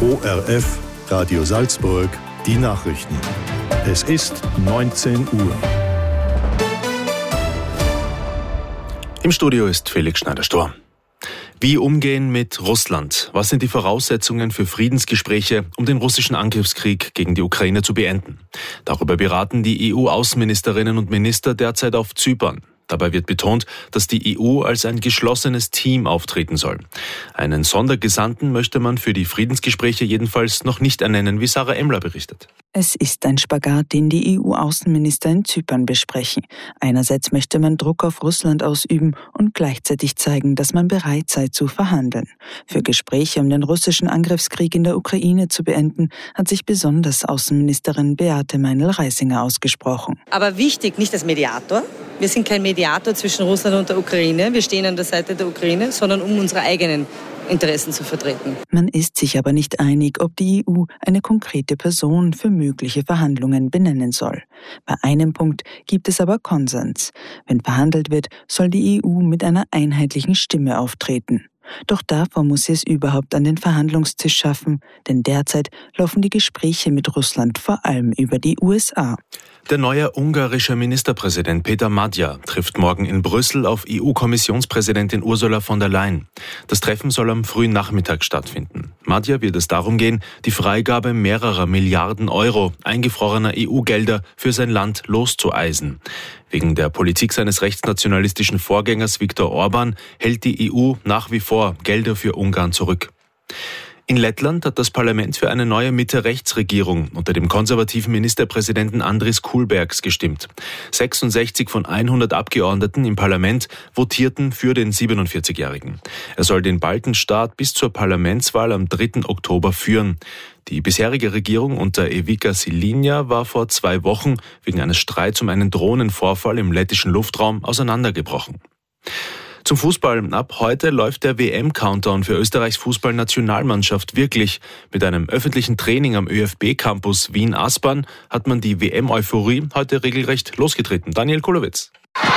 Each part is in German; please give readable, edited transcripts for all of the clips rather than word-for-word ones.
ORF, Radio Salzburg, die Nachrichten. Es ist 19 Uhr. Im Studio ist Felix Schneider-Stor. Wie umgehen mit Russland? Was sind die Voraussetzungen für Friedensgespräche, um den russischen Angriffskrieg gegen die Ukraine zu beenden? Darüber beraten die EU-Außenministerinnen und Minister derzeit auf Zypern. Dabei wird betont, dass die EU als ein geschlossenes Team auftreten soll. Einen Sondergesandten möchte man für die Friedensgespräche jedenfalls noch nicht ernennen, wie Sarah Emmler berichtet. Es ist ein Spagat, den die EU-Außenminister in Zypern besprechen. Einerseits möchte man Druck auf Russland ausüben und gleichzeitig zeigen, dass man bereit sei zu verhandeln. Für Gespräche, um den russischen Angriffskrieg in der Ukraine zu beenden, hat sich besonders Außenministerin Beate Meinl-Reisinger ausgesprochen. Aber wichtig, nicht als Mediator. Wir sind kein Mediator zwischen Russland und der Ukraine. Wir stehen an der Seite der Ukraine, sondern um unsere eigenen Interessen zu vertreten. Man ist sich aber nicht einig, ob die EU eine konkrete Person für mögliche Verhandlungen benennen soll. Bei einem Punkt gibt es aber Konsens. Wenn verhandelt wird, soll die EU mit einer einheitlichen Stimme auftreten. Doch davor muss sie es überhaupt an den Verhandlungstisch schaffen, denn derzeit laufen die Gespräche mit Russland vor allem über die USA. Der neue ungarische Ministerpräsident Peter Magyar trifft morgen in Brüssel auf EU-Kommissionspräsidentin Ursula von der Leyen. Das Treffen soll am frühen Nachmittag stattfinden. Magyar wird es darum gehen, die Freigabe mehrerer Milliarden Euro eingefrorener EU-Gelder für sein Land loszueisen. Wegen der Politik seines rechtsnationalistischen Vorgängers Viktor Orban hält die EU nach wie vor Gelder für Ungarn zurück. In Lettland hat das Parlament für eine neue Mitte-Rechts-Regierung unter dem konservativen Ministerpräsidenten Andris Kulbergs gestimmt. 66 von 100 Abgeordneten im Parlament votierten für den 47-Jährigen. Er soll den Baltenstaat bis zur Parlamentswahl am 3. Oktober führen. Die bisherige Regierung unter Ivica Šiļina war vor 2 Wochen wegen eines Streits um einen Drohnenvorfall im lettischen Luftraum auseinandergebrochen. Zum Fußball. Ab heute läuft der WM-Countdown für Österreichs Fußballnationalmannschaft wirklich. Mit einem öffentlichen Training am ÖFB-Campus Wien-Aspern hat man die WM-Euphorie heute regelrecht losgetreten. Daniel Kulowitz.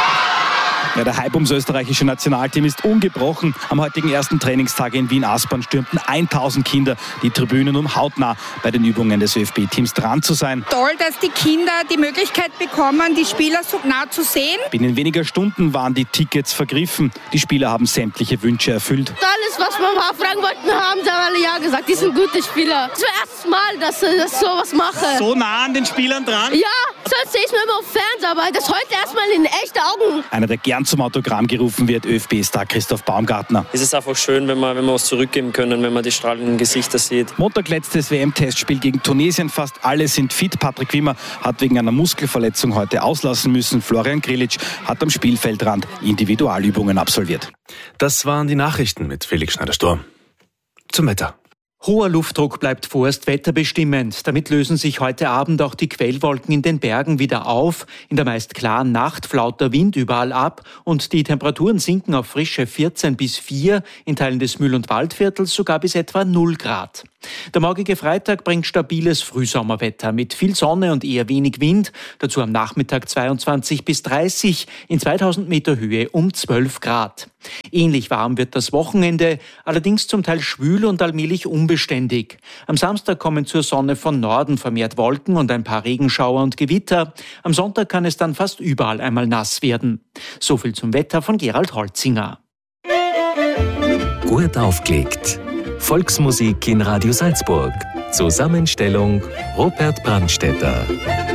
Ja, der Hype ums österreichische Nationalteam ist ungebrochen. Am heutigen ersten Trainingstag in Wien-Aspern stürmten 1000 Kinder die Tribünen, um hautnah bei den Übungen des ÖFB-Teams dran zu sein. Toll, dass die Kinder die Möglichkeit bekommen, die Spieler so nah zu sehen. Binnen weniger Stunden waren die Tickets vergriffen. Die Spieler haben sämtliche Wünsche erfüllt. Alles, was wir mal fragen wollten, haben sie alle ja gesagt. Die sind gute Spieler. Das erste Mal, dass ich sowas mache. So nah an den Spielern dran? Ja, sonst sehe ich es mir immer auf Fernseher, aber das heute erstmal in echten Augen. Einer, der gern zum Autogramm gerufen wird, ÖFB-Star Christoph Baumgartner. Es ist einfach schön, wenn wir was zurückgeben können, wenn man die strahlenden Gesichter sieht. Montag letztes WM-Testspiel gegen Tunesien. Fast alle sind fit. Patrick Wimmer hat wegen einer Muskelverletzung heute auslassen müssen. Florian Grillitsch hat am Spielfeldrand Individualübungen absolviert. Das waren die Nachrichten mit Felix Schneider-Stor. Zum Wetter. Hoher Luftdruck bleibt vorerst wetterbestimmend. Damit lösen sich heute Abend auch die Quellwolken in den Bergen wieder auf. In der meist klaren Nacht flaut der Wind überall ab und die Temperaturen sinken auf frische 14 bis 4, in Teilen des Mühl- und Waldviertels sogar bis etwa 0 Grad. Der morgige Freitag bringt stabiles Frühsommerwetter mit viel Sonne und eher wenig Wind. Dazu am Nachmittag 22 bis 30, in 2000 Meter Höhe um 12 Grad. Ähnlich warm wird das Wochenende, allerdings zum Teil schwül und allmählich unbeständig. Am Samstag kommen zur Sonne von Norden vermehrt Wolken und ein paar Regenschauer und Gewitter. Am Sonntag kann es dann fast überall einmal nass werden. So viel zum Wetter von Gerald Holzinger. Gut aufgelegt. Volksmusik in Radio Salzburg. Zusammenstellung Robert Brandstätter.